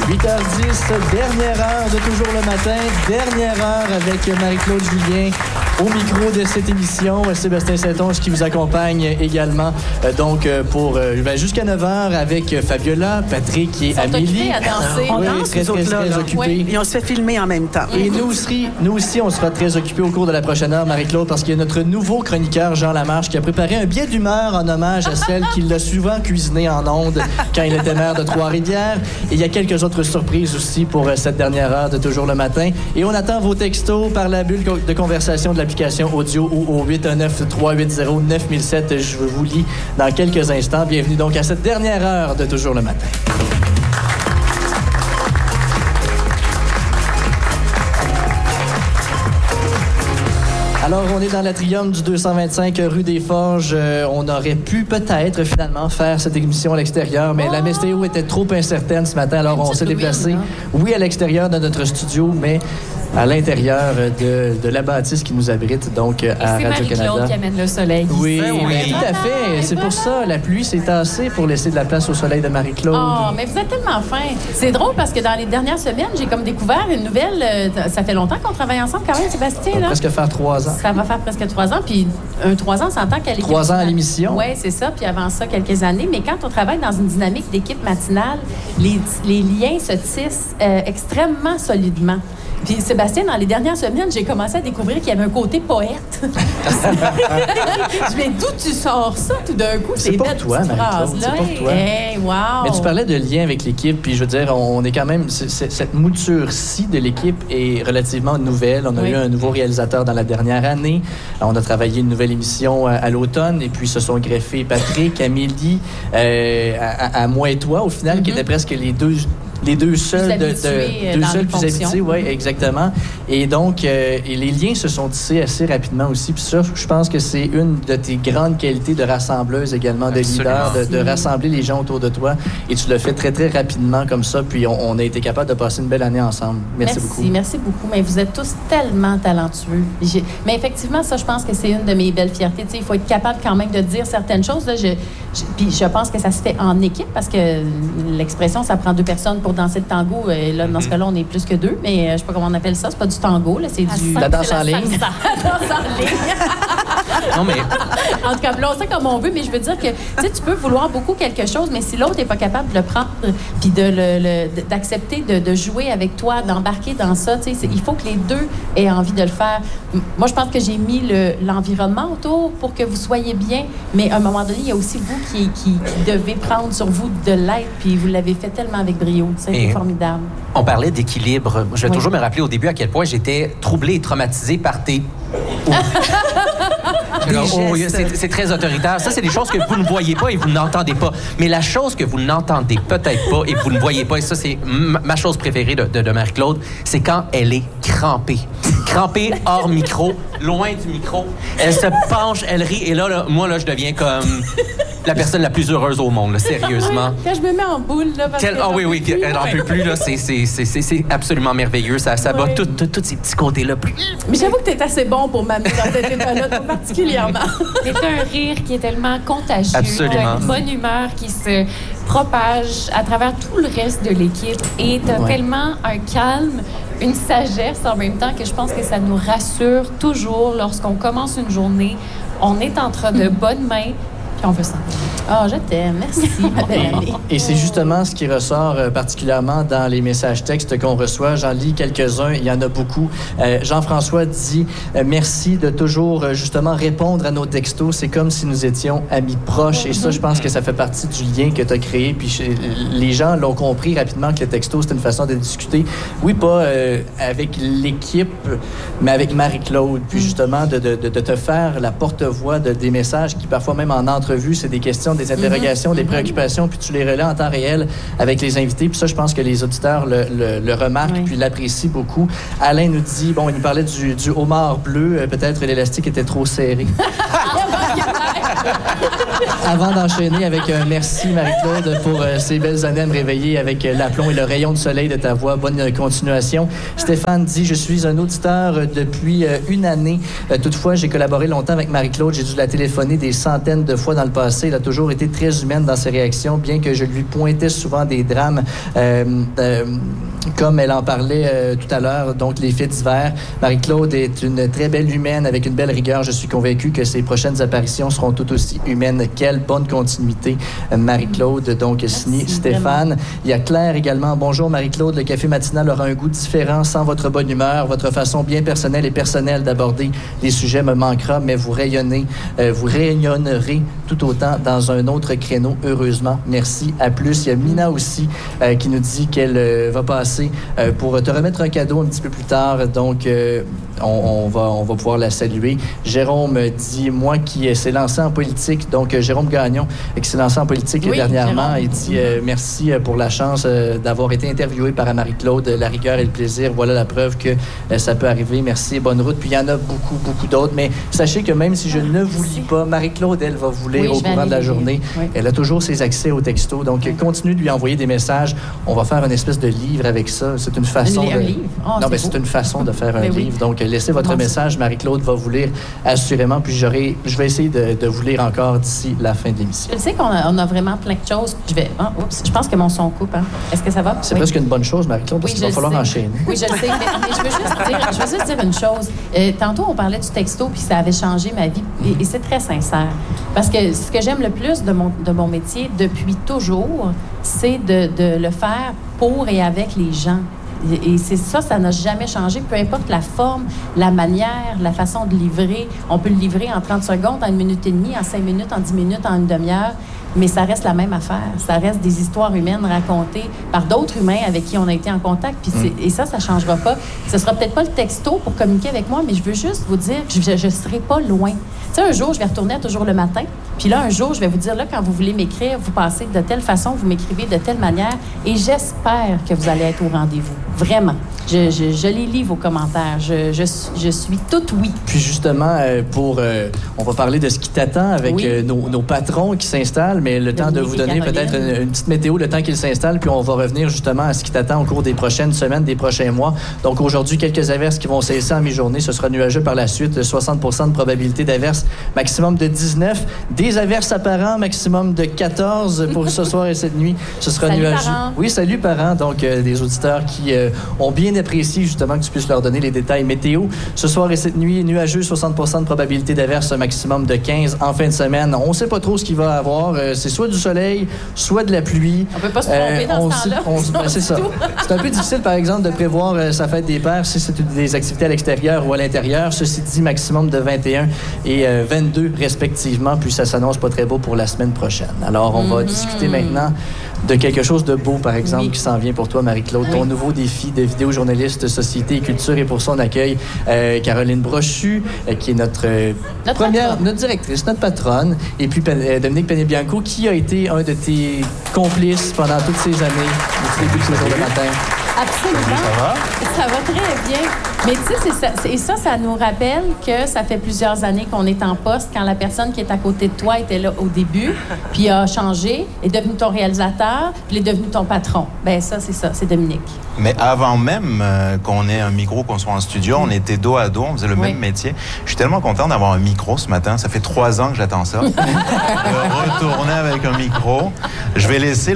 8h10, dernière heure de Toujours le matin, dernière heure avec Marie-Claude Julien au micro de cette émission. Sébastien Saint-Onge qui vous accompagne également. Pour jusqu'à 9h avec Fabiola, Patrick et Amélie. À danser. Oui, très occupés. Oui. Et on se fait filmer en même temps. Et nous aussi, on sera très occupés au cours de la prochaine heure, Marie-Claude, parce qu'il y a notre nouveau chroniqueur, Jean Lamarche, qui a préparé un billet d'humeur en hommage à celle qui l'a souvent cuisiné en ondes quand il était maire de Trois-Rivières. Et il y a quelques autres surprises aussi pour cette dernière heure de Toujours le matin. Et on attend vos textos par la bulle de conversation de l'application audio ou au 819-380-9007. Je vous lis dans quelques instants. Bienvenue donc à cette dernière heure de Toujours le matin. Alors, on est dans l'atrium du 225 rue des Forges. On aurait pu peut-être finalement faire cette émission à l'extérieur, mais la météo était trop incertaine ce matin, alors on s'est déplacé, oui, à l'extérieur de notre studio, mais à l'intérieur de la bâtisse qui nous abrite, donc à Radio-Canada. C'est Marie-Claude qui amène le soleil. Oui, mais tout à fait. C'est pour ça, la pluie s'est tassée pour laisser de la place au soleil de Marie-Claude. Oh, mais vous êtes tellement fin. C'est drôle parce que dans les dernières semaines, j'ai comme découvert une nouvelle... ça fait longtemps qu'on travaille ensemble quand même, Sébastien. Ça va presque faire 3 ans. Ça va faire presque 3 ans. Puis 3 ans, c'est en tant qu'à l'équipe. 3 ans à l'émission. Oui, c'est ça. Puis avant ça, quelques années. Mais quand on travaille dans une dynamique d'équipe matinale, les liens se tissent extrêmement solidement. Puis Sébastien, dans les dernières semaines, j'ai commencé à découvrir qu'il y avait un côté poète. Je me dis, d'où tu sors ça tout d'un coup? C'est pour toi, Marie-Claude. C'est pour toi. Hey, wow. Mais tu parlais de lien avec l'équipe, puis je veux dire, on est quand même... cette mouture-ci de l'équipe est relativement nouvelle. On a eu un nouveau réalisateur dans la dernière année. On a travaillé une nouvelle émission à l'automne, et puis se sont greffés Patrick, Amélie, à moi et toi, au final, qui étaient presque les deux seuls plus habitués, oui, exactement. Et donc, et les liens se sont tissés assez rapidement aussi. Puis ça, je pense que c'est une de tes grandes qualités de rassembleuse également, de leader, de rassembler les gens autour de toi. Et tu l'as fait très, très rapidement comme ça. Puis on a été capable de passer une belle année ensemble. Merci beaucoup. Merci beaucoup. Mais vous êtes tous tellement talentueux. Mais effectivement, ça, je pense que c'est une de mes belles fiertés. Tu sais, il faut être capable quand même de dire certaines choses. Là, puis je pense que ça se fait en équipe parce que l'expression, ça prend 2 personnes pour danser le tango. Et là, dans ce cas-là, on est plus que 2, mais je sais pas comment on appelle ça. C'est pas du tango, là, c'est du... La danse en ligne. La danse en ligne. Non, mais... En tout cas, là, on sait comme on veut, mais je veux dire que tu peux vouloir beaucoup quelque chose, mais si l'autre n'est pas capable de le prendre puis d'accepter de jouer avec toi, d'embarquer dans ça, il faut que les deux aient envie de le faire. Moi, je pense que j'ai mis l'environnement autour pour que vous soyez bien, mais à un moment donné, il y a aussi vous qui devez prendre sur vous de l'aide, puis vous l'avez fait tellement avec brio. C'est formidable. On parlait d'équilibre. Je vais toujours me rappeler au début à quel point j'étais troublé et traumatisé par tes... C'est très autoritaire. Ça, c'est des choses que vous ne voyez pas et vous n'entendez pas. Mais la chose que vous n'entendez peut-être pas et que vous ne voyez pas, et ça, c'est ma chose préférée de Marie-Claude, c'est quand elle est crampée. Crampée hors micro, loin du micro. Elle se penche, elle rit. Et là moi, je deviens comme la personne la plus heureuse au monde, là, sérieusement. Quand je me mets en boule, là, parce que... oui, elle n'en peut plus, là. C'est absolument merveilleux. Ça bat tous ces petits côtés-là. Mais j'avoue que tu es assez bon pour m'amener dans cette état-là, particulièrement. C'est un rire qui est tellement contagieux. Absolument. Une bonne humeur qui se propage à travers tout le reste de l'équipe. Et tu as tellement un calme, une sagesse en même temps que je pense que ça nous rassure toujours lorsqu'on commence une journée. On est entre de bonnes mains. Puis on veut ça. Ah, je t'aime. Merci, ma belle amie. Et c'est justement ce qui ressort particulièrement dans les messages textes qu'on reçoit. J'en lis quelques-uns. Il y en a beaucoup. Jean-François dit merci de toujours justement répondre à nos textos. C'est comme si nous étions amis proches. Et ça, je pense que ça fait partie du lien que tu as créé. Puis les gens l'ont compris rapidement que le texto, c'est une façon de discuter. Oui, pas avec l'équipe, mais avec Marie-Claude. Puis justement, de te faire la porte-voix des messages qui, parfois même en entrevue, c'est des questions, des interrogations, des préoccupations, puis tu les relais en temps réel avec les invités. Puis ça, je pense que les auditeurs le remarquent puis l'apprécient beaucoup. Alain nous dit, il nous parlait du homard bleu. Peut-être l'élastique était trop serré. Avant d'enchaîner avec un merci, Marie-Claude, pour ces belles années à me réveiller avec l'aplomb et le rayon de soleil de ta voix. Bonne continuation. Stéphane dit « Je suis un auditeur depuis une année. Toutefois, j'ai collaboré longtemps avec Marie-Claude. J'ai dû la téléphoner des centaines de fois dans le passé. Elle a toujours été très humaine dans ses réactions, bien que je lui pointais souvent des drames, comme elle en parlait tout à l'heure, donc les faits divers. Marie-Claude est une très belle humaine avec une belle rigueur. Je suis convaincu que ses prochaines apparitions seront tout aussi humaines. Quelle bonne continuité, Marie-Claude. Donc, signé Stéphane. Vraiment. Il y a Claire également. Bonjour, Marie-Claude. Le café matinal aura un goût différent sans votre bonne humeur. Votre façon bien personnelle et personnelle d'aborder les sujets me manquera, mais vous rayonnerez tout autant dans un autre créneau, heureusement. Merci. À plus. Il y a Mina aussi qui nous dit qu'elle va passer pour te remettre un cadeau un petit peu plus tard. Donc, on va pouvoir la saluer. Jérôme dit, moi qui s'est lancé en politique, donc Jérôme Gagnon, qui s'est lancé en politique dernièrement, il dit merci pour la chance d'avoir été interviewé par Marie-Claude, la rigueur et le plaisir. Voilà la preuve que ça peut arriver. Merci, bonne route. Puis il y en a beaucoup, beaucoup d'autres. Mais sachez que même si je ne vous lis pas, Marie-Claude, elle va vous lire au courant de la journée. Oui. Elle a toujours ses accès au texto. Donc, continue de lui envoyer des messages. On va faire une espèce de livre avec ça. C'est une façon un livre? Oh, non, mais c'est une façon de faire un livre. Donc, laissez votre message. Marie-Claude va vous lire assurément. Puis je vais essayer de vous lire encore d'ici la fin de l'émission. Je sais qu'on a vraiment plein de choses. Je pense que mon son coupe. Hein. Est-ce que ça va? C'est presque une bonne chose, Marie-Claude, parce qu'il va falloir enchaîner. Oui, je le sais. Mais je veux juste dire une chose. Tantôt, on parlait du texto, puis ça avait changé ma vie. Et c'est très sincère. Parce que ce que j'aime le plus de mon métier depuis toujours, c'est de le faire pour et avec les gens. Et c'est ça n'a jamais changé. Peu importe la forme, la manière, la façon de livrer. On peut le livrer en 30 secondes, en 1 minute et demie, en 5 minutes, en 10 minutes, en une demi-heure. Mais ça reste la même affaire. Ça reste des histoires humaines racontées par d'autres humains avec qui on a été en contact. Puis et ça ne changera pas. Ce sera peut-être pas le texto pour communiquer avec moi, mais je veux juste vous dire que je ne serai pas loin. Tu sais, un jour, je vais retourner à Toujours le matin. Puis là, un jour, je vais vous dire, là, quand vous voulez m'écrire, vous passez de telle façon, vous m'écrivez de telle manière. Et j'espère que vous allez être au rendez-vous. Vraiment. Je les lis, vos commentaires. Je suis toute oui. Puis justement, on va parler de ce qui t'attend avec nos patrons qui s'installent, mais le temps de vous donner peut-être une petite météo, le temps qu'ils s'installent, puis on va revenir justement à ce qui t'attend au cours des prochaines semaines, des prochains mois. Donc aujourd'hui, quelques averses qui vont cesser en mi-journée. Ce sera nuageux par la suite. 60% de probabilité d'averses, maximum de 19. Des averses apparentes, maximum de 14 pour ce soir et cette nuit. Ce sera nuageux. Parents. Oui, salut parents. Donc des auditeurs qui ont bien apprécié justement que tu puisses leur donner les détails météo. Ce soir et cette nuit, nuageux, 60% de probabilité d'averse, un maximum de 15 en fin de semaine. On ne sait pas trop ce qu'il va y avoir. C'est soit du soleil, soit de la pluie. On peut pas se tromper dans ce temps-là. C'est ça. C'est un peu difficile, par exemple, de prévoir sa fête des pères si c'est des activités à l'extérieur ou à l'intérieur. Ceci dit, maximum de 21 et 22 respectivement. Puis ça s'annonce pas très beau pour la semaine prochaine. Alors, on va discuter maintenant de quelque chose de beau, par exemple, qui s'en vient pour toi, Marie-Claude. Ton nouveau défi de vidéojournaliste, société et culture. Et pour ça, on accueille Caroline Brochu, qui est notre directrice, notre patronne. Et puis Dominique Penebianco, qui a été un de tes complices pendant toutes ces années, depuis le début de Toujours le matin. Absolument. Ça va très bien. Mais tu sais, ça nous rappelle que ça fait plusieurs années qu'on est en poste quand la personne qui est à côté de toi était là au début, puis a changé, est devenu ton réalisateur, puis est devenu ton patron. Ben ça, c'est Dominique. Mais avant même qu'on ait un micro, qu'on soit en studio, on était dos à dos, on faisait le même métier. Je suis tellement content d'avoir un micro ce matin. Ça fait 3 ans que j'attends ça. De retourner avec un micro. Je vais laisser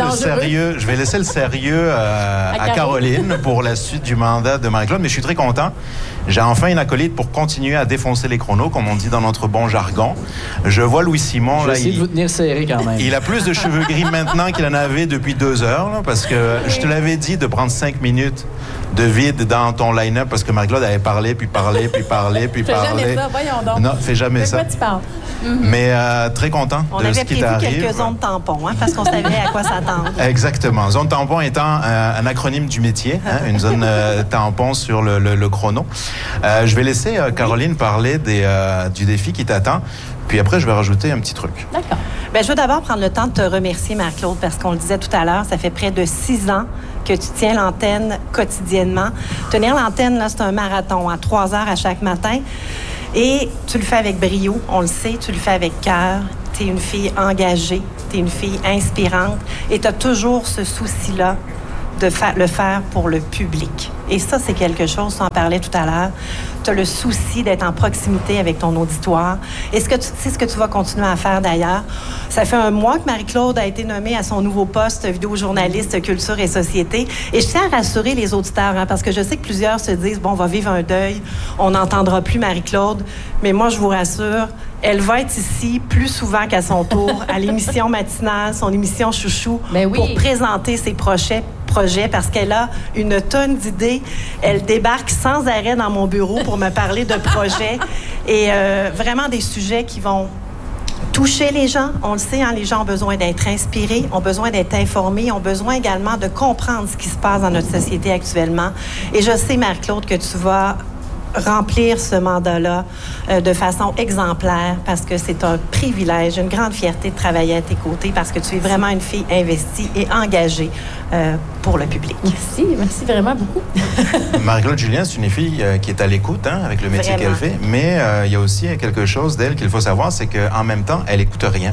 le sérieux à Caroline pour la suite du mandat de Marie-Claude, mais je suis très content. J'ai enfin une acolyte pour continuer à défoncer les chronos, comme on dit dans notre bon jargon. Je vois Louis-Simon. Je vais essayer de vous tenir serré quand même. Il a plus de cheveux gris maintenant qu'il en avait depuis 2 heures, là, parce que je te l'avais dit de prendre 5 minutes de vide dans ton line-up, parce que Marie-Claude avait parlé, puis parlé, puis parlé, puis parlé. Fais jamais ça, voyons donc. Non, fais jamais ça. De quoi tu parles? Mais très content de ce qui t'arrive. On avait prévu quelques zones tampons, parce qu'on savait à quoi s'attendre. Exactement. Zone tampon étant un acronyme du métier, une zone tampon sur le chrono. Je vais laisser Caroline parler du défi qui t'attend. Puis après, je vais rajouter un petit truc. D'accord. Bien, je veux d'abord prendre le temps de te remercier, Marie-Claude, parce qu'on le disait tout à l'heure, ça fait près de 6 ans que tu tiens l'antenne quotidiennement. Tenir l'antenne, là, c'est un marathon, à 3 heures à chaque matin. Et tu le fais avec brio, on le sait, tu le fais avec cœur. tu es une fille engagée, tu es une fille inspirante et tu as toujours ce souci-là de le faire pour le public. Et ça, c'est quelque chose, tu en parlais tout à l'heure, tu as le souci d'être en proximité avec ton auditoire. Et c'est ce que tu vas continuer à faire d'ailleurs. Ça fait un mois que Marie-Claude a été nommée à son nouveau poste vidéojournaliste culture et société. Et je tiens à rassurer les auditeurs, parce que je sais que plusieurs se disent, bon, on va vivre un deuil, on n'entendra plus Marie-Claude. Mais moi, je vous rassure, elle va être ici plus souvent qu'à son tour, à l'émission matinale, son émission Chouchou, pour présenter ses projets parce qu'elle a une tonne d'idées. Elle débarque sans arrêt dans mon bureau pour me parler de projets et vraiment des sujets qui vont toucher les gens. On le sait, les gens ont besoin d'être inspirés, ont besoin d'être informés, ont besoin également de comprendre ce qui se passe dans notre société actuellement. Et je sais, Marie-Claude, que tu vas remplir ce mandat-là de façon exemplaire parce que c'est un privilège, une grande fierté de travailler à tes côtés parce que tu es vraiment une fille investie et engagée pour le public. Merci vraiment beaucoup. Marie-Claude Julien, c'est une fille qui est à l'écoute avec le métier qu'elle fait, mais il y a aussi quelque chose d'elle qu'il faut savoir, c'est qu'en même temps, elle écoute rien.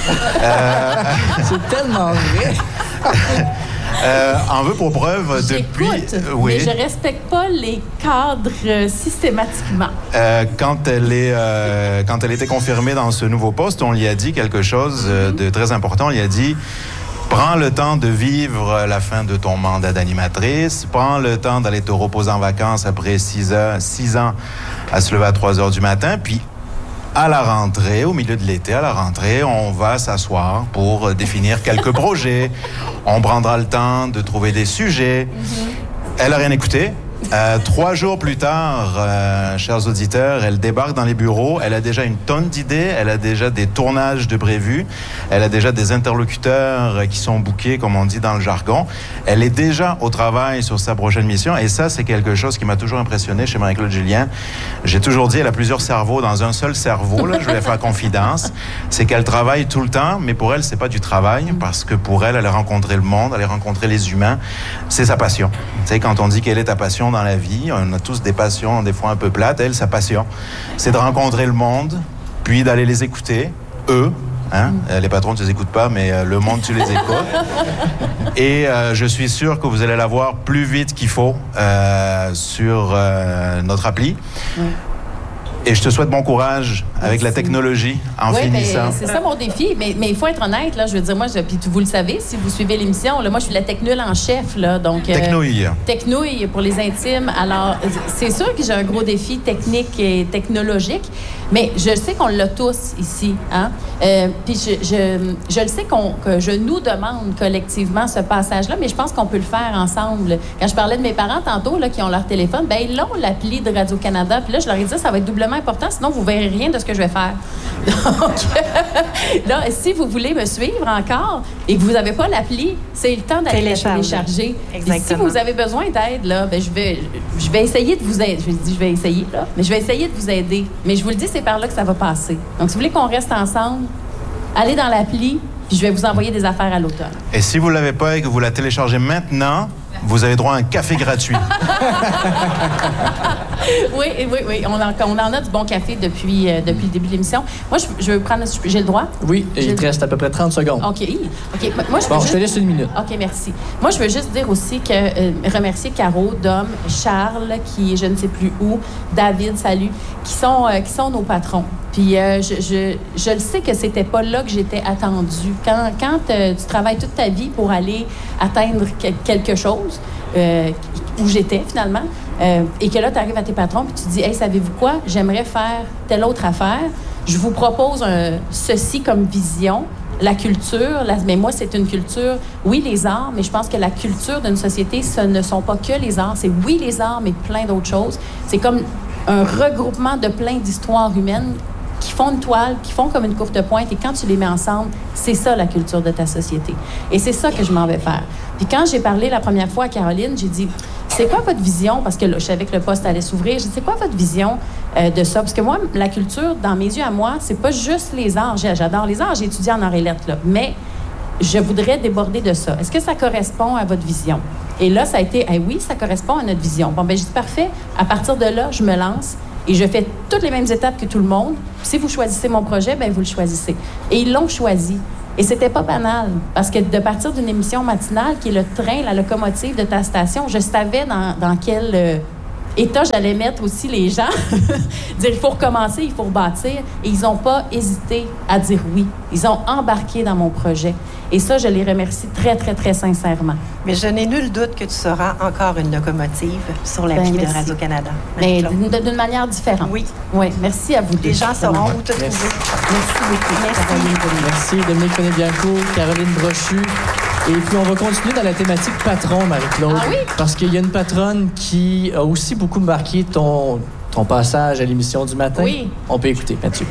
C'est tellement vrai. En veut pour preuve depuis... mais je respecte pas les cadres systématiquement. Quand elle était confirmée dans ce nouveau poste, on lui a dit quelque chose de très important. On lui a dit: prends le temps de vivre la fin de ton mandat d'animatrice, prends le temps d'aller te reposer en vacances après 6 ans à se lever à 3 heures du matin, puis à la rentrée, au milieu de l'été, on va s'asseoir pour définir quelques projets. On prendra le temps de trouver des sujets. Elle n'a rien écouté. 3 jours plus tard, chers auditeurs, elle débarque dans les bureaux. Elle a déjà une tonne d'idées. Elle a déjà des tournages de prévus. Elle a déjà des interlocuteurs qui sont bookés, comme on dit dans le jargon. Elle est déjà au travail sur sa prochaine mission. Et ça, c'est quelque chose qui m'a toujours impressionné chez Marie-Claude Julien. J'ai toujours dit, elle a plusieurs cerveaux dans un seul cerveau. Là, je vais faire confidence. C'est qu'elle travaille tout le temps, mais pour elle, c'est pas du travail, parce que pour elle, elle a rencontré le monde, elle a rencontré les humains. C'est sa passion. Tu sais, quand on dit quelle est ta passion dans la vie, on a tous des passions, des fois un peu plates. Elle, sa passion, c'est de rencontrer le monde, puis d'aller les écouter, eux. Les patrons, tu les écoutes pas, mais le monde, tu les écoutes. Et je suis sûr que vous allez la voir plus vite qu'il faut sur notre appli. Et je te souhaite bon courage avec la technologie en finissant. C'est ça mon défi. Mais il faut être honnête, là. Je veux dire, moi, puis vous le savez, si vous suivez l'émission, là, moi, je suis la technule en chef, là. Donc, technouille. Technouille pour les intimes. Alors, c'est sûr que j'ai un gros défi technique et technologique, mais je sais qu'on l'a tous ici, puis je le sais que je nous demande collectivement ce passage-là, mais je pense qu'on peut le faire ensemble. Quand je parlais de mes parents tantôt, là, qui ont leur téléphone, ils l'ont, l'appli de Radio-Canada. Puis là, je leur ai dit, ça va être doublement important, sinon vous verrez rien de ce que je vais faire. Donc, là, si vous voulez me suivre encore et que vous n'avez pas l'appli, c'est le temps d'aller la télécharger. Et si vous avez besoin d'aide, là, je vais essayer de vous aider. Je vais essayer, là, mais je vais essayer de vous aider. Mais je vous le dis, c'est par là que ça va passer. Donc, si vous voulez qu'on reste ensemble, allez dans l'appli, puis je vais vous envoyer des affaires à l'automne. Et si vous ne l'avez pas et que vous la téléchargez maintenant, vous avez droit à un café gratuit. Oui. On en a du bon café depuis le début de l'émission. Moi, je veux prendre... J'ai le droit? Oui, il te reste à peu près 30 secondes. OK. Moi, je te laisse 1 minute. OK, merci. Moi, je veux juste dire aussi que remercier Caro, Dom, Charles, qui est je ne sais plus où, David, salut, qui sont nos patrons. Puis je le sais que c'était pas là que j'étais attendue. Quand tu travailles toute ta vie pour aller atteindre quelque chose, où j'étais finalement, et que là, tu arrives à tes patrons puis tu dis « Hey, savez-vous quoi? J'aimerais faire telle autre affaire. Je vous propose ceci comme vision. » La culture, mais moi, c'est une culture, oui, les arts, mais je pense que la culture d'une société, ce ne sont pas que les arts. C'est oui, les arts, mais plein d'autres choses. C'est comme un regroupement de plein d'histoires humaines qui font une toile, qui font comme une courte pointe, et quand tu les mets ensemble, c'est ça la culture de ta société. Et c'est ça que je m'en vais faire. Puis quand j'ai parlé la première fois à Caroline, j'ai dit, c'est quoi votre vision? Parce que là, je savais que le poste allait s'ouvrir. J'ai dit, c'est quoi votre vision de ça? Parce que moi, la culture, dans mes yeux à moi, c'est pas juste les arts. J'adore les arts, j'ai étudié en arts et lettres, là. Mais je voudrais déborder de ça. Est-ce que ça correspond à votre vision? Et là, ça a été, oui, ça correspond à notre vision. Bon, j'ai dit, parfait. À partir de là, je me lance. Et je fais toutes les mêmes étapes que tout le monde. Si vous choisissez mon projet, bien, vous le choisissez. Et ils l'ont choisi. Et c'était pas banal, parce que de partir d'une émission matinale, qui est le train, la locomotive de ta station, je savais dans quel état j'allais mettre aussi les gens. Dire, il faut recommencer, il faut rebâtir. Et ils n'ont pas hésité à dire oui. Ils ont embarqué dans mon projet. Et ça, je les remercie très, très, très sincèrement. Mais je n'ai nul doute que tu seras encore une locomotive sur la vie de Radio-Canada. Mais d'une manière différente. Oui. Oui, merci à vous deux. Les gens sauront où te trouver. Merci beaucoup. Merci, Dominique Fournier-Bianco, Caroline Brochu. Et puis, on va continuer dans la thématique patron, Marie-Claude. Ah oui? Parce qu'il y a une patronne qui a aussi beaucoup marqué ton passage à l'émission du matin. Oui. On peut écouter, Mathieu.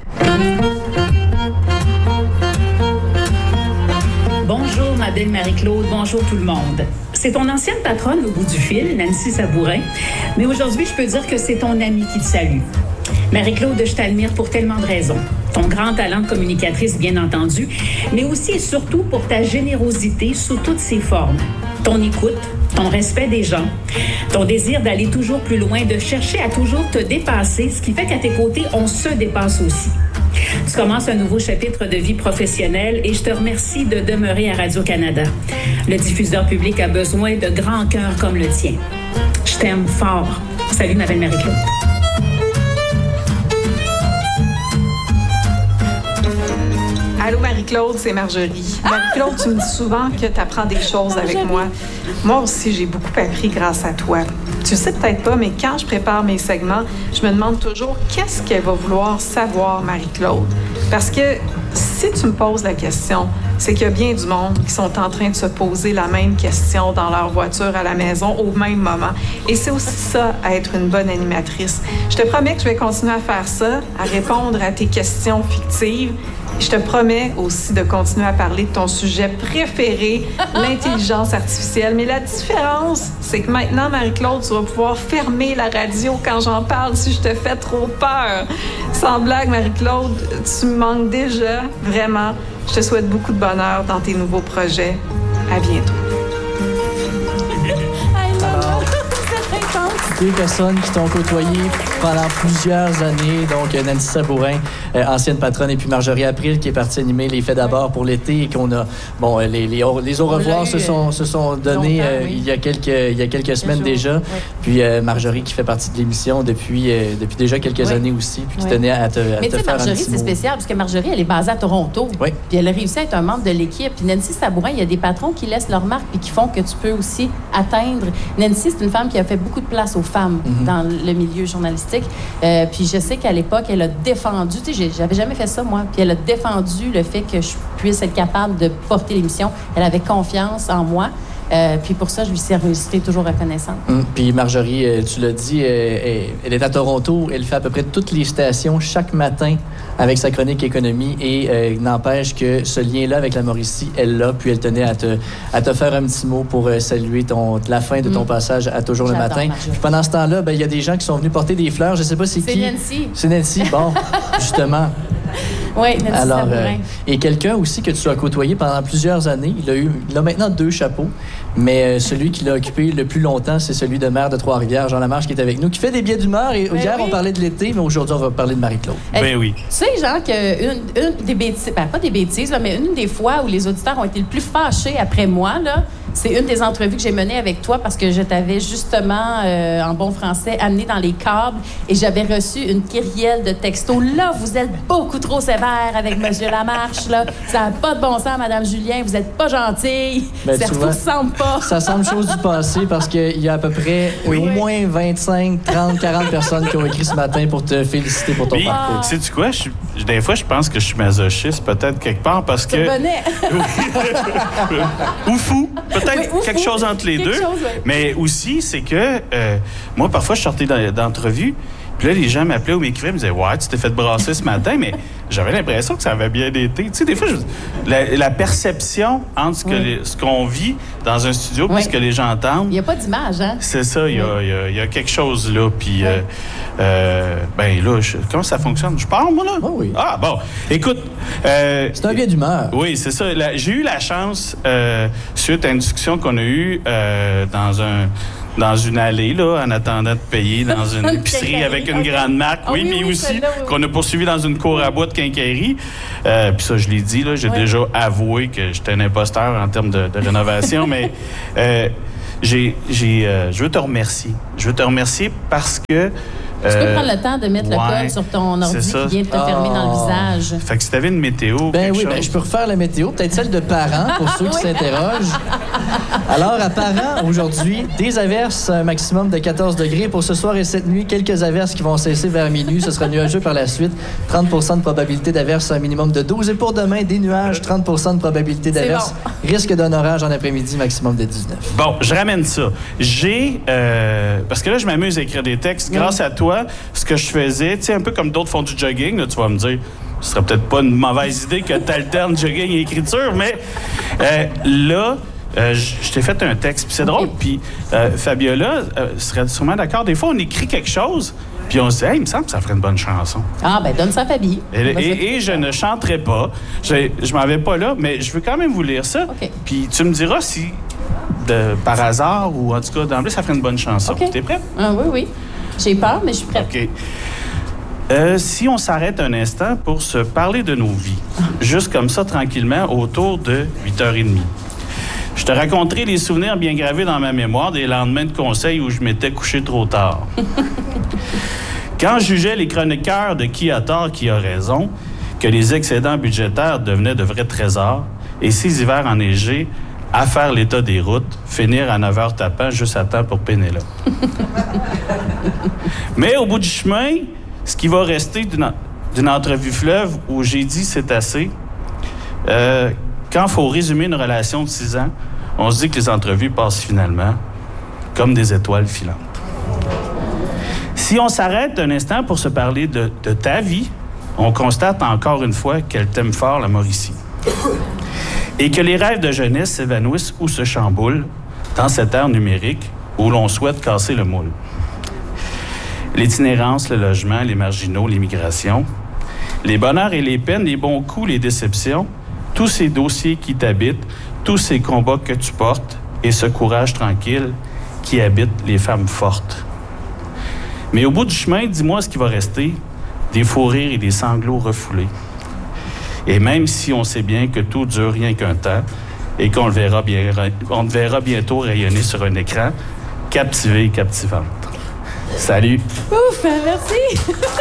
Bonjour, ma belle Marie-Claude. Bonjour, tout le monde. C'est ton ancienne patronne au bout du fil, Nancy Sabourin. Mais aujourd'hui, je peux dire que c'est ton amie qui te salue. Marie-Claude, je t'admire pour tellement de raisons. Ton grand talent de communicatrice, bien entendu, mais aussi et surtout pour ta générosité sous toutes ses formes. Ton écoute, ton respect des gens, ton désir d'aller toujours plus loin, de chercher à toujours te dépasser, ce qui fait qu'à tes côtés, on se dépasse aussi. Tu commences un nouveau chapitre de vie professionnelle et je te remercie de demeurer à Radio-Canada. Le diffuseur public a besoin de grands cœurs comme le tien. Je t'aime fort. Salut, ma belle Marie-Claude. Allô Marie-Claude, c'est Marjorie. Marie-Claude, tu me dis souvent que tu apprends des choses avec moi. Moi aussi, j'ai beaucoup appris grâce à toi. Tu le sais peut-être pas, mais quand je prépare mes segments, je me demande toujours qu'est-ce qu'elle va vouloir savoir, Marie-Claude. Parce que si tu me poses la question, c'est qu'il y a bien du monde qui sont en train de se poser la même question dans leur voiture à la maison au même moment. Et c'est aussi ça, être une bonne animatrice. Je te promets que je vais continuer à faire ça, à répondre à tes questions fictives. Je te promets aussi de continuer à parler de ton sujet préféré, l'intelligence artificielle. Mais la différence, c'est que maintenant, Marie-Claude, tu vas pouvoir fermer la radio quand j'en parle si je te fais trop peur. Sans blague, Marie-Claude, tu me manques déjà, vraiment. Je te souhaite beaucoup de bonheur dans tes nouveaux projets. À bientôt. Deux personnes qui t'ont côtoyé pendant plusieurs années. Donc, Nancy Sabourin, ancienne patronne, et puis Marjorie April, qui est partie animer les Faits d'abord pour l'été et qu'on a... Bon, les au revoir se sont donnés il y a quelques semaines déjà. Oui. Puis Marjorie, qui fait partie de l'émission depuis déjà quelques années aussi, puis qui tenait à te faire un petit mot. Mais tu sais, Marjorie, c'est spécial, parce que Marjorie, elle est basée à Toronto. Oui. Puis elle a réussi à être un membre de l'équipe. Puis Nancy Sabourin, il y a des patrons qui laissent leur marque puis qui font que tu peux aussi atteindre. Nancy, c'est une femme qui a fait beaucoup de place aux femmes dans le milieu journalistique. Puis je sais qu'à l'époque, elle a défendu, tu sais, j'avais jamais fait ça, moi, puis elle a défendu le fait que je puisse être capable de porter l'émission. Elle avait confiance en moi. Puis pour ça, je lui suis toujours reconnaissante. Puis Marjorie, tu l'as dit, elle est à Toronto. Elle fait à peu près toutes les stations chaque matin avec sa chronique économie et n'empêche que ce lien-là avec la Mauricie, elle l'a. Puis elle tenait à te faire un petit mot pour saluer la fin de ton passage à Toujours le matin. Puis pendant ce temps-là, il y a des gens qui sont venus porter des fleurs. Je sais pas c'est qui. C'est Nancy. C'est Nancy. Bon, justement. Oui, Nancy Sabourin. Et quelqu'un aussi que tu as côtoyé pendant plusieurs années. Il a maintenant 2 chapeaux, mais celui qui l'a occupé le plus longtemps, c'est celui de maire de Trois-Rivières, Jean Lamarche, qui est avec nous, qui fait des billets d'humeur. Et hier, on parlait de l'été, mais aujourd'hui, on va parler de Marie-Claude. Ben oui. Tu sais, Jean, qu'une des bêtises, pas des bêtises, là, mais une des fois où les auditeurs ont été le plus fâchés après moi, là, c'est une des entrevues que j'ai menées avec toi parce que je t'avais justement, en bon français, amené dans les câbles et j'avais reçu une kyrielle de textos. Là, vous êtes beaucoup trop sévère avec M. Lamarche. Là. Ça n'a pas de bon sens, Mme Julien. Vous n'êtes pas gentille. Ça ne vous ressemble pas. Ça semble chose du passé parce qu'il y a à peu près au moins 25, 30, 40 personnes qui ont écrit ce matin pour te féliciter pour ton parcours. Sais-tu quoi? Des fois, je pense que je suis masochiste peut-être quelque part parce que... Ou fou. Peut-être quelque chose entre les deux. Mais aussi, c'est que moi, parfois, je sortais d'entrevue, puis là, les gens m'appelaient ou m'écrivaient, me disaient « Ouais, tu t'es fait brasser ce matin », mais j'avais l'impression que ça avait bien été. Tu sais, des fois, la perception entre ce qu'on vit dans un studio et ce que les gens entendent... Il n'y a pas d'image, hein? C'est ça, il y a quelque chose là, puis... ben là, comment ça fonctionne? Je parle, moi, là? Oh oui. Ah, bon. Écoute... c'est un bien d'humeur. Oui, c'est ça. J'ai eu la chance, suite à une discussion qu'on a eue dans une allée, là, en attendant de payer dans une épicerie avec une grande marque. Oui, mais aussi qu'on a poursuivi dans une cour à bois de quincaillerie. Puis ça, je l'ai dit, là, j'ai déjà avoué que j'étais un imposteur en termes de rénovation, mais je veux te remercier. Je veux te remercier parce que tu peux prendre le temps de mettre le code sur ton ordi qui vient de te fermer dans le visage. Fait que si tu avais une météo, je peux refaire la météo, peut-être celle de parents, pour ceux qui s'interrogent. Alors, à parents, aujourd'hui, des averses, un maximum de 14 degrés. Pour ce soir et cette nuit, quelques averses qui vont cesser vers minuit. Ce sera nuageux par la suite. 30 de probabilité d'averse, un minimum de 12. Et pour demain, des nuages, 30 de probabilité d'averse. Bon. Risque d'un orage en après-midi, maximum de 19. Bon, je ramène ça. Parce que là, je m'amuse à écrire des textes. Grâce à toi, ce que je faisais, tu sais, un peu comme d'autres font du jogging, là, tu vas me dire, ce serait peut-être pas une mauvaise idée que tu alternes jogging et écriture, mais là, je t'ai fait un texte, puis c'est drôle, puis Fabiola serait sûrement d'accord. Des fois, on écrit quelque chose, puis on se dit, hey, il me semble que ça ferait une bonne chanson. Ah, ben donne ça à Fabie. Et je ne chanterai pas. Je m'en vais pas là, mais je veux quand même vous lire ça. Okay. Puis tu me diras si, par hasard, ou en tout cas, d'emblée, ça ferait une bonne chanson. Okay. T'es prête? Ah, oui. J'ai peur, mais je suis prête. OK. Si on s'arrête un instant pour se parler de nos vies, juste comme ça, tranquillement, autour de 8h30. Je te raconterai les souvenirs bien gravés dans ma mémoire des lendemains de conseil où je m'étais couché trop tard. Quand je jugeais les chroniqueurs de qui a tort, qui a raison, que les excédents budgétaires devenaient de vrais trésors, et ces hivers enneigés, à faire l'état des routes, finir à 9h tapant juste à temps pour Pénélope. Mais au bout du chemin, ce qui va rester d'une entrevue fleuve où j'ai dit c'est assez, quand il faut résumer une relation de 6 ans, on se dit que les entrevues passent finalement comme des étoiles filantes. Si on s'arrête un instant pour se parler de ta vie, on constate encore une fois qu'elle t'aime fort, la Mauricie. Et que les rêves de jeunesse s'évanouissent ou se chamboulent dans cette ère numérique où l'on souhaite casser le moule. L'itinérance, le logement, les marginaux, l'immigration, les bonheurs et les peines, les bons coups, les déceptions, tous ces dossiers qui t'habitent, tous ces combats que tu portes et ce courage tranquille qui habite les femmes fortes. Mais au bout du chemin, dis-moi ce qui va rester, des fous rires et des sanglots refoulés. Et même si on sait bien que tout dure rien qu'un temps et qu'on te verra bientôt rayonner sur un écran, captivé et captivante. Salut! Ouf, merci!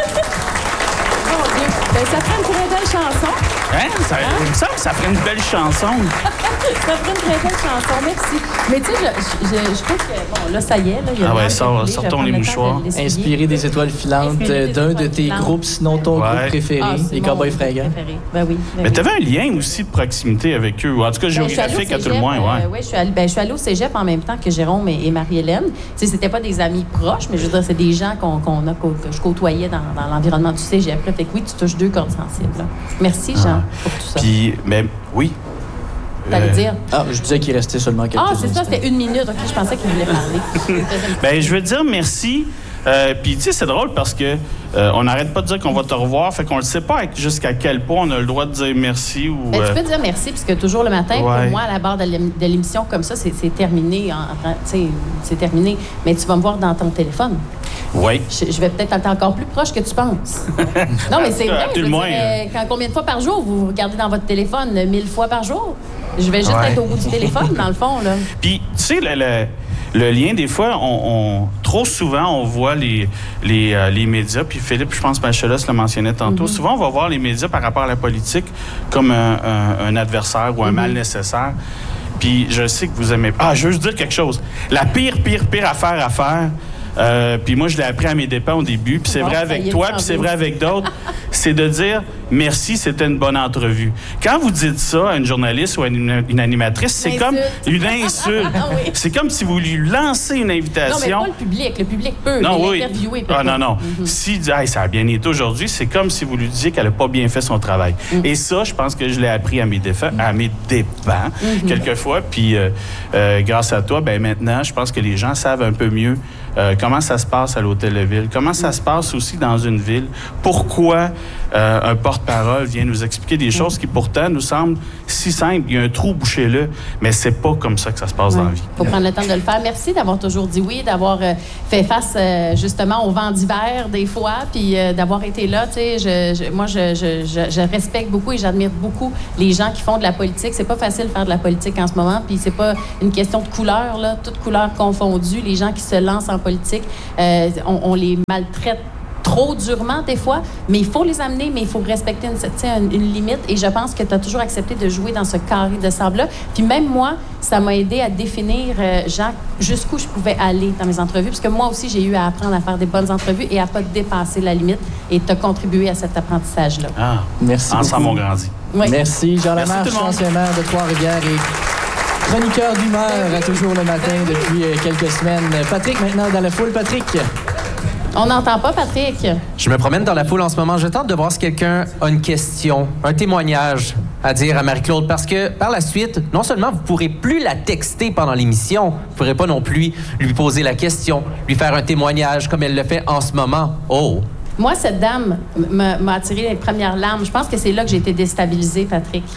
Mon Dieu, ben, ça ferait une très belle chanson. Hein? Il me semble que ça ferait une belle chanson. Ça ferait une très belle chanson, merci. Mais tu sais, je trouve que, bon, là, ça y est. Là, il y a sortons les mouchoirs. Inspiré des étoiles filantes d'un de tes groupes, sinon ton groupe préféré, les Cowboys Fringants. Ben oui. Mais tu avais un lien aussi de proximité avec eux, ou en tout cas géographique à tout le moins. Oui, je suis allée au cégep en même temps que Jérôme et Marie-Hélène. Tu sais, c'était pas des amis proches, mais je veux dire, c'est des gens que je côtoyais dans l'environnement du cégep. Là. Fait que oui, tu touches 2 cordes sensibles. Là. Merci, Jean, pour tout ça. Puis, mais oui. T'allais dire? Je disais qu'il restait seulement quelques instants. C'est ça, c'était 1 minute. OK, je pensais qu'il voulait parler. Bien, je veux dire merci. Puis, tu sais, c'est drôle parce que on n'arrête pas de dire qu'on va te revoir. Fait qu'on ne sait pas jusqu'à quel point on a le droit de dire merci. Ou, tu peux dire merci, puisque toujours le matin, pour moi, à la barre de l'émission, comme ça, c'est terminé. C'est terminé. Mais tu vas me voir dans ton téléphone. Oui. Je vais peut-être être encore plus proche que tu penses. Non, mais c'est vrai. Combien de fois par jour vous regardez dans votre téléphone? 1000 fois par jour? Je vais juste être au bout du téléphone, dans le fond. Là. Puis, tu sais, le lien, des fois, trop souvent, on voit les médias, puis Philippe, je pense, Bachelas le mentionnait tantôt, souvent, on va voir les médias par rapport à la politique comme un adversaire ou un mal nécessaire. Puis, je sais que vous aimez... je veux juste dire quelque chose. La pire affaire à faire, puis moi, je l'ai appris à mes dépens au début, puis c'est vrai avec toi, puis c'est vrai avec d'autres, c'est de dire merci, c'était une bonne entrevue. Quand vous dites ça à une journaliste ou à une animatrice, c'est comme une insulte. Oui. C'est comme si vous lui lancez une invitation. Non, mais pas le public. Le public peut. L'interviewer peut. Non. S'il dit ça a bien été aujourd'hui, c'est comme si vous lui disiez qu'elle n'a pas bien fait son travail. Et ça, je pense que je l'ai appris à mes dépens quelquefois. Puis grâce à toi, ben maintenant, je pense que les gens savent un peu mieux comment ça se passe à l'Hôtel de Ville, comment ça se passe aussi dans une ville, pourquoi un porte-parole vient nous expliquer des choses qui pourtant nous semblent si simples. Il y a un trou bouché là, mais c'est pas comme ça que ça se passe dans la vie. Il faut prendre le temps de le faire. Merci d'avoir toujours dit oui, d'avoir fait face justement au vent d'hiver des fois, puis d'avoir été là. Moi, je respecte beaucoup et j'admire beaucoup les gens qui font de la politique. C'est pas facile de faire de la politique en ce moment, puis c'est pas une question de couleur, là, toutes couleurs confondues. Les gens qui se lancent en politique, on les maltraite trop durement des fois, mais il faut les amener, mais il faut respecter une limite. Et je pense que tu as toujours accepté de jouer dans ce carré de sable-là. Puis même moi, ça m'a aidé à définir, Jacques, jusqu'où je pouvais aller dans mes entrevues, parce que moi aussi, j'ai eu à apprendre à faire des bonnes entrevues et à pas dépasser la limite. Et tu as contribué à cet apprentissage-là. Ah, merci ensemble, beaucoup. on grandit. Oui. Merci. Jean Lamarche, ancien maire de Trois-Rivières et chroniqueur d'humeur à Toujours le matin depuis quelques semaines. Patrick, maintenant dans la foule. Patrick. On n'entend pas, Patrick. Je me promène dans la foule en ce moment. Je tente de voir si quelqu'un a une question, un témoignage à dire à Marie-Claude. Parce que par la suite, non seulement vous ne pourrez plus la texter pendant l'émission, vous ne pourrez pas non plus lui poser la question, lui faire un témoignage comme elle le fait en ce moment. Oh! Moi, cette dame m'a attiré les premières larmes. Je pense que c'est là que j'ai été déstabilisée, Patrick.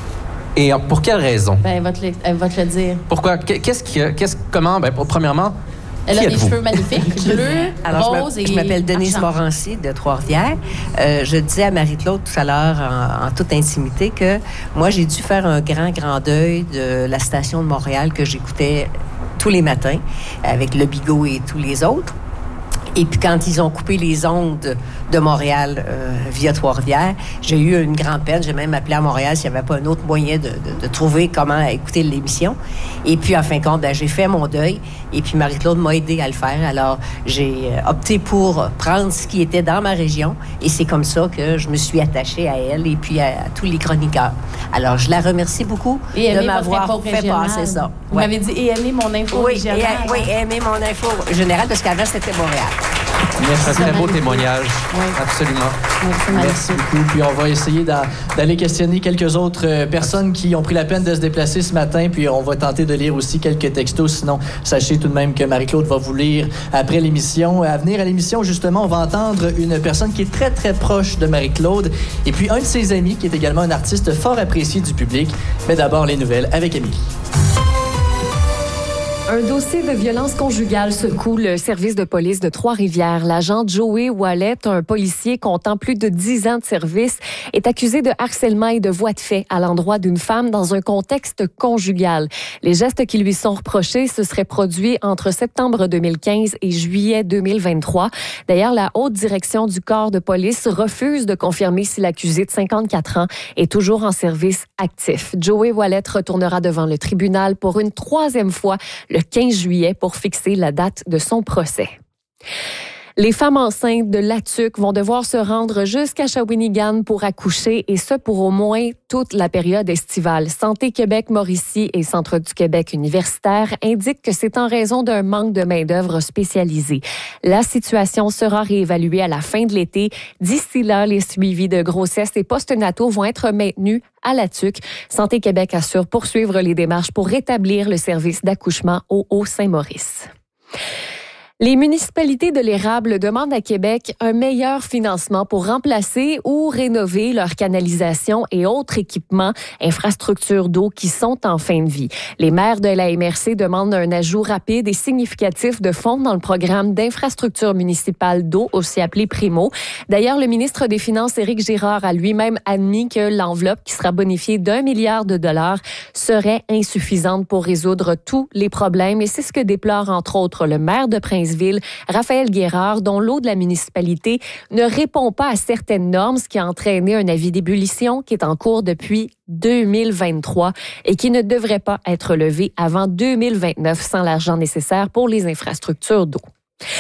Et pour quelle raison? Ben, elle va te le dire. Pourquoi? Comment? Ben, premièrement, elle a des cheveux magnifiques, bleus, alors, roses et je m'appelle Denise argent. Morancy de Trois-Rivières. Je disais à Marie-Claude tout à l'heure, en toute intimité, que moi, j'ai dû faire un grand deuil de la station de Montréal que j'écoutais tous les matins avec Le Bigot et tous les autres. Et puis, quand ils ont coupé les ondes de Montréal via Trois-Rivières, j'ai eu une grande peine. J'ai même appelé à Montréal s'il n'y avait pas un autre moyen de trouver comment écouter l'émission. Et puis, en fin de compte, j'ai fait mon deuil. Et puis, Marie-Claude m'a aidé à le faire. Alors, j'ai opté pour prendre ce qui était dans ma région. Et c'est comme ça que je me suis attachée à elle et puis à tous les chroniqueurs. Alors, je la remercie beaucoup de m'avoir fait passer ça. Vous m'avez dit « et aimer mon info régionale ». Oui, aimer mon info générale, parce qu'avant, c'était Montréal. C'est un très beau témoignage. Oui. Absolument. Merci beaucoup. Puis on va essayer d'aller questionner quelques autres personnes qui ont pris la peine de se déplacer ce matin. Puis on va tenter de lire aussi quelques textos. Sinon, sachez tout de même que Marie-Claude va vous lire après l'émission. À venir à l'émission, justement, on va entendre une personne qui est très, très proche de Marie-Claude. Et puis un de ses amis qui est également un artiste fort apprécié du public. Mais d'abord, les nouvelles avec Émilie. Un dossier de violence conjugale secoue le service de police de Trois-Rivières. L'agent Joey Wallet, un policier comptant plus de 10 ans de service, est accusé de harcèlement et de voies de fait à l'endroit d'une femme dans un contexte conjugal. Les gestes qui lui sont reprochés se seraient produits entre septembre 2015 et juillet 2023. D'ailleurs, la haute direction du corps de police refuse de confirmer si l'accusé de 54 ans est toujours en service actif. Joey Wallet retournera devant le tribunal pour une 3e fois le 15 juillet pour fixer la date de son procès. Les femmes enceintes de Latuc vont devoir se rendre jusqu'à Shawinigan pour accoucher, et ce pour au moins toute la période estivale. Santé Québec Mauricie et Centre du Québec universitaire indiquent que c'est en raison d'un manque de main-d'œuvre spécialisée. La situation sera réévaluée à la fin de l'été. D'ici là, les suivis de grossesse et postnataux vont être maintenus à Latuc. Santé Québec assure poursuivre les démarches pour rétablir le service d'accouchement au Haut-Saint-Maurice. Les municipalités de l'Érable demandent à Québec un meilleur financement pour remplacer ou rénover leurs canalisations et autres équipements, infrastructures d'eau qui sont en fin de vie. Les maires de la MRC demandent un ajout rapide et significatif de fonds dans le programme d'infrastructure municipale d'eau, aussi appelé Primo. D'ailleurs, le ministre des Finances, Éric Girard, a lui-même admis que l'enveloppe, qui sera bonifiée d'1 milliard de dollars, serait insuffisante pour résoudre tous les problèmes. Et c'est ce que déplore, entre autres, le maire de Princeville, Raphaël Guérard, dont l'eau de la municipalité ne répond pas à certaines normes, ce qui a entraîné un avis d'ébullition qui est en cours depuis 2023 et qui ne devrait pas être levé avant 2029 sans l'argent nécessaire pour les infrastructures d'eau.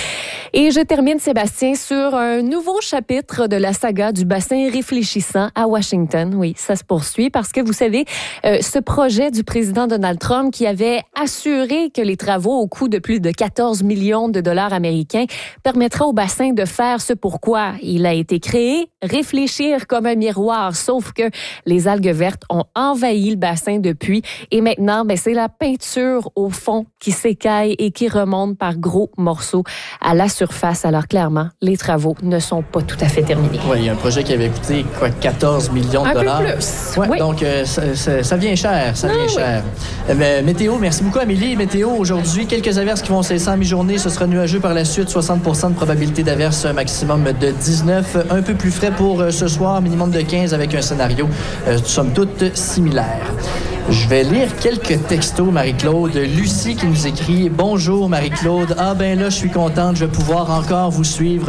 Et je termine, Sébastien, sur un nouveau chapitre de la saga du bassin réfléchissant à Washington. Oui, ça se poursuit parce que, vous savez, ce projet du président Donald Trump qui avait assuré que les travaux au coût de plus de 14 millions de dollars américains permettra au bassin de faire ce pourquoi il a été créé, réfléchir comme un miroir. Sauf que les algues vertes ont envahi le bassin depuis et maintenant, c'est la peinture au fond qui s'écaille et qui remonte par gros morceaux à la surface. Alors clairement, les travaux ne sont pas tout à fait terminés. Oui, il y a un projet qui avait coûté 14 millions de dollars. Un peu plus. Ouais, oui. Donc, ça vient cher, cher. Mais météo, merci beaucoup, Amélie. Météo, aujourd'hui, quelques averses qui vont cesser en mi-journée. Ce sera nuageux par la suite, 60% de probabilité d'averse, un maximum de 19. Un peu plus frais pour ce soir, minimum de 15 avec un scénario, somme toute, similaire. Je vais lire quelques textos, Marie-Claude. Lucie qui nous écrit « Bonjour, Marie-Claude. Ah ben là, je suis contente, je vais pouvoir encore vous suivre